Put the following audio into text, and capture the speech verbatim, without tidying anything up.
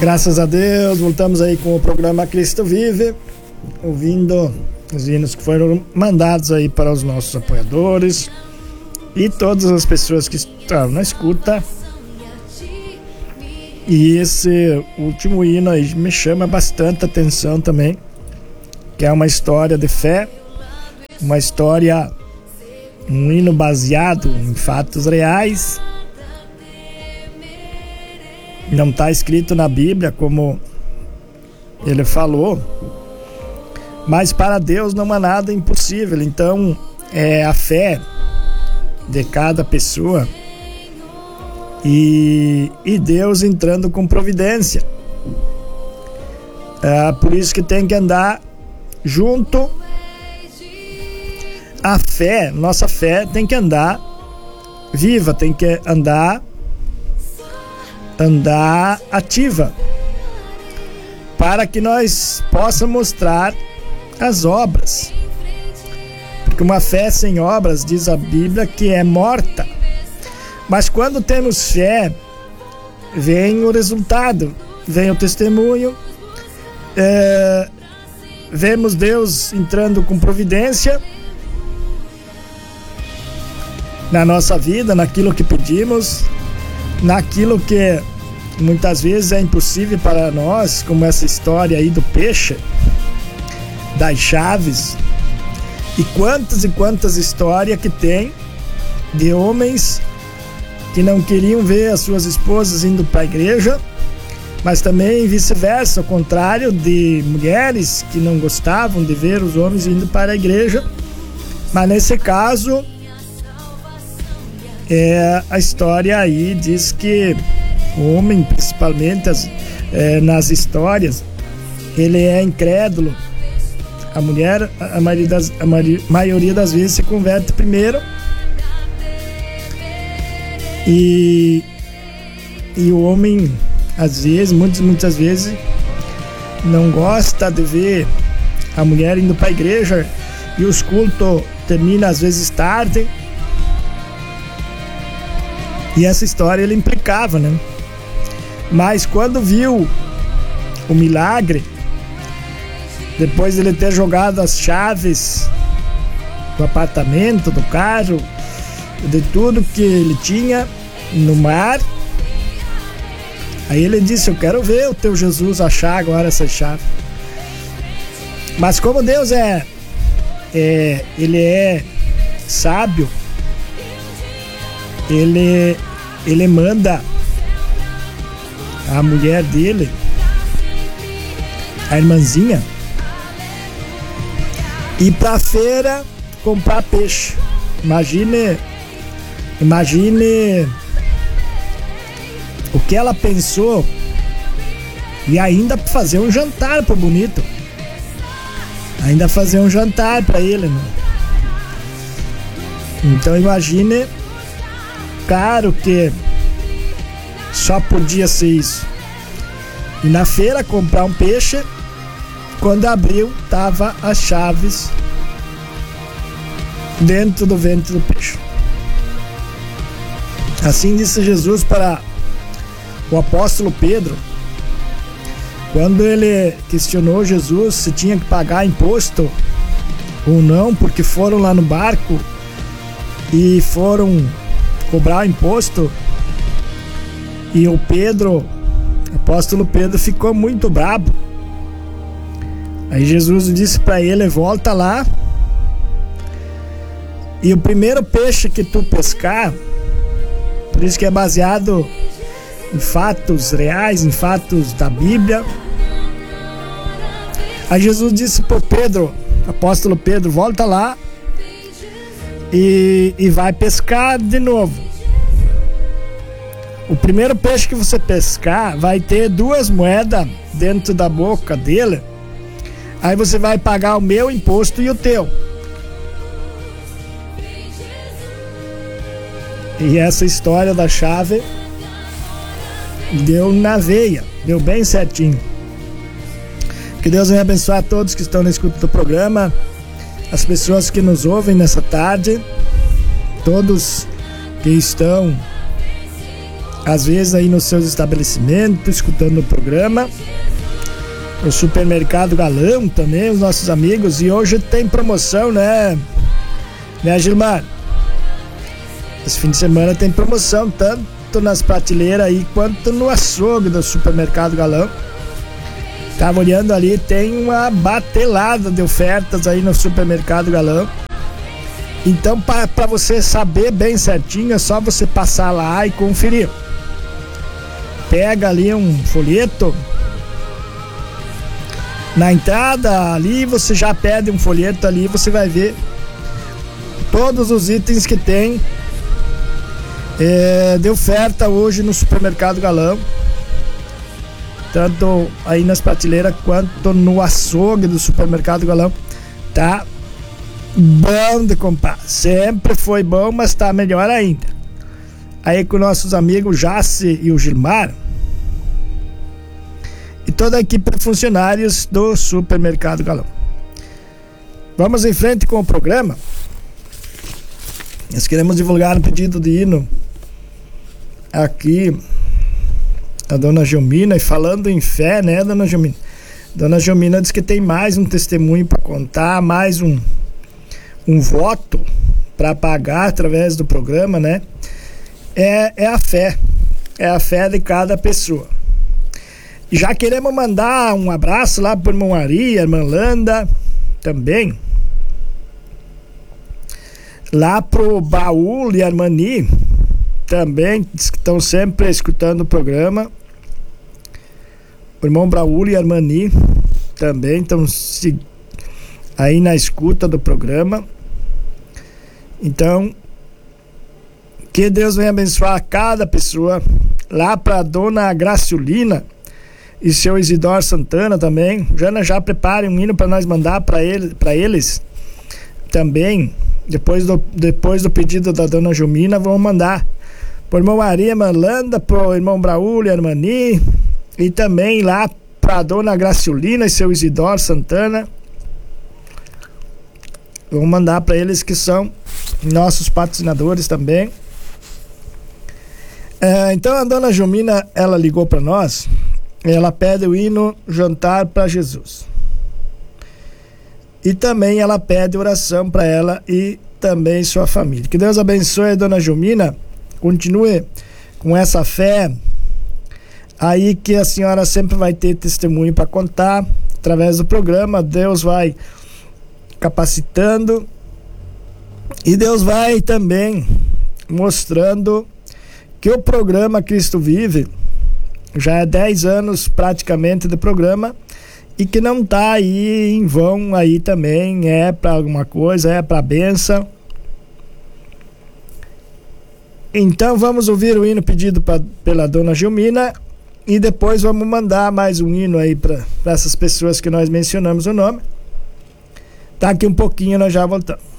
Graças a Deus, voltamos aí com o programa Cristo Vive, ouvindo os hinos que foram mandados aí para os nossos apoiadores e todas as pessoas que estão na escuta. E esse último hino aí me chama bastante atenção também, que é uma história de fé, uma história, um hino baseado em fatos reais. Não está escrito na Bíblia como ele falou, mas para Deus não há nada impossível. Então é a fé de cada pessoa e, e Deus entrando com providência. É por isso que tem que andar junto. A fé, nossa fé tem que andar viva, tem que andar andar ativa, para que nós possamos mostrar as obras, porque uma fé sem obras, diz a Bíblia, que é morta. Mas quando temos fé, vem o resultado, vem o testemunho, é, vemos Deus entrando com providência na nossa vida, naquilo que pedimos, naquilo que muitas vezes é impossível para nós, como essa história aí do peixe, das chaves, e quantas e quantas histórias que tem de homens que não queriam ver as suas esposas indo para a igreja, mas também vice-versa, ao contrário, de mulheres que não gostavam de ver os homens indo para a igreja. Mas nesse caso, é, a história aí diz que o homem, principalmente as, é, nas histórias, ele é incrédulo. A mulher, a maioria, das, a maioria das vezes, se converte primeiro. E, e o homem, às vezes, muitas, muitas vezes, não gosta de ver a mulher indo para a igreja, e os cultos terminam às vezes tarde. E essa história ele implicava, né? Mas quando viu o milagre, depois de ele ter jogado as chaves do apartamento, do carro, de tudo que ele tinha no mar, aí ele disse: eu quero ver o teu Jesus achar agora essa chave. Mas como Deus é, é ele é sábio, ele, ele manda a mulher dele, a irmãzinha, ir pra feira comprar peixe. Imagine, imagine o que ela pensou, e ainda fazer um jantar pro bonito, ainda fazer um jantar pra ele, né? Então imagine, claro que só podia ser isso. E na feira comprar um peixe, quando abriu, tava as chaves dentro do ventre do peixe. Assim disse Jesus para o apóstolo Pedro, quando ele questionou Jesus se tinha que pagar imposto ou não, porque foram lá no barco e foram cobrar imposto. E o Pedro, o apóstolo Pedro, ficou muito bravo. Aí Jesus disse para ele: volta lá, e o primeiro peixe que tu pescar, por isso que é baseado em fatos reais, em fatos da Bíblia. Aí Jesus disse para Pedro, apóstolo Pedro: volta lá e, e vai pescar de novo. O primeiro peixe que você pescar vai ter duas moedas dentro da boca dele. Aí você vai pagar o meu imposto e o teu. E essa história da chave deu na veia, deu bem certinho. Que Deus venha abençoar todos que estão na escuta do programa, as pessoas que nos ouvem nessa tarde, todos que estão às vezes aí nos seus estabelecimentos, escutando o programa. O Supermercado Galão também, os nossos amigos. E hoje tem promoção, né? Né, Gilmar? Esse fim de semana tem promoção, tanto nas prateleiras aí quanto no açougue do Supermercado Galão. Tava olhando ali, tem uma batelada de ofertas aí no Supermercado Galão. Então, para você saber bem certinho, é só você passar lá e conferir. Pega ali um folheto. Na entrada ali, você já pede um folheto ali, você vai ver todos os itens que tem é, de oferta hoje no Supermercado Galão. Tanto aí nas prateleiras quanto no açougue do Supermercado Galão. Tá bom de comprar. Sempre foi bom, mas tá melhor ainda. Aí com nossos amigos Jace e o Gilmar e toda a equipe de funcionários do Supermercado Galão. Vamos em frente com o programa. Nós queremos divulgar um pedido de hino aqui a Dona Gilmina. E falando em fé, né, Dona Gilmina? Dona Gilmina diz que tem mais um testemunho para contar, mais um um voto para pagar através do programa, né? É, é a fé, é a fé de cada pessoa. E já queremos mandar um abraço lá para irmã Maria, irmã Landa, também. Lá pro Baú e Armani, também, que estão sempre escutando o programa. O irmão Braul e Armani também estão aí na escuta do programa. Então, que Deus venha abençoar cada pessoa. Lá para Dona Graciolina e seu Isidoro Santana também. Jana, já prepare um hino para nós mandar para ele, para eles também. Depois do, depois do pedido da Dona Gilmina, vamos mandar pro irmão Maria Malanda, pro irmão Braul e Armani, e também lá para Dona Graciolina e seu Isidoro Santana. Vamos mandar para eles que são nossos patrocinadores também. É, então a Dona Gilmina, ela ligou para nós. Ela pede o hino Jantar para Jesus. E também ela pede oração para ela e também sua família. Que Deus abençoe a Dona Gilmina. Continue com essa fé aí, que a senhora sempre vai ter testemunho para contar através do programa. Deus vai capacitando e Deus vai também mostrando que o programa Cristo Vive já é dez anos praticamente de programa e que não tá aí em vão aí também, é para alguma coisa, é para bênção. Então vamos ouvir o hino pedido pra, pela Dona Gilmina e depois vamos mandar mais um hino aí para essas pessoas que nós mencionamos o nome. Daqui um pouquinho nós já voltamos.